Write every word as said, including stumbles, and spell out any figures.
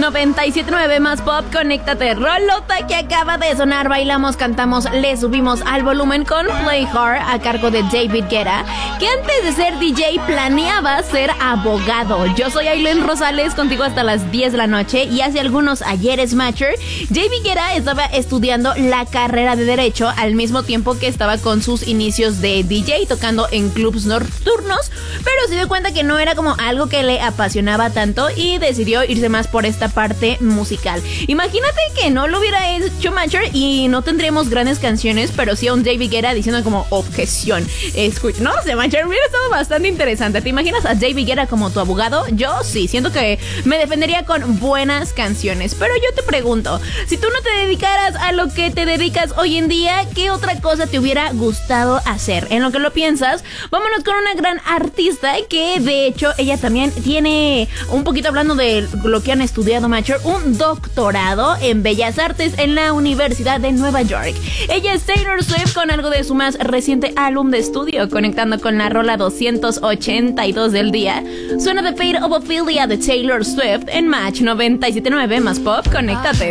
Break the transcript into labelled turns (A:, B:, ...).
A: noventa y siete punto nueve más pop, conéctate. Rolota que acaba de sonar, bailamos, cantamos, le subimos al volumen con Play Hard a cargo de David Guetta, que antes de ser D J planeaba ser abogado. Yo soy Aileen Rosales, contigo hasta las diez de la noche, y hace algunos ayeres Matcher, David Guetta estaba estudiando la carrera de Derecho al mismo tiempo que estaba con sus inicios de D J, tocando en clubs nocturnos, pero se dio cuenta que no era como algo que le apasionaba tanto y decidió irse más por esta parte musical. Imagínate que no lo hubiera hecho Matcher y no tendríamos grandes canciones, pero sí a un David Guetta diciendo como objeción. Escucha, no sé, Matcher, hubiera estado bastante interesante. ¿Te imaginas a David Guetta como tu abogado? Yo sí, siento que me defendería con buenas canciones. Pero yo te pregunto, si tú no te dedicaras a lo que te dedicas hoy en día, ¿qué otra cosa te hubiera gustado hacer? En lo que lo piensas, vámonos con una gran artista que de hecho ella también tiene, un poquito hablando de lo que han estudiado Matcher, un doctorado en Bellas Artes en la Universidad de Nueva York. Ella es Taylor Swift con algo de su más reciente álbum de estudio, conectando con la rola doscientos ochenta y dos del día. Suena The Fate of Ophelia de Taylor Swift en Match noventa y siete punto nueve más pop, conéctate.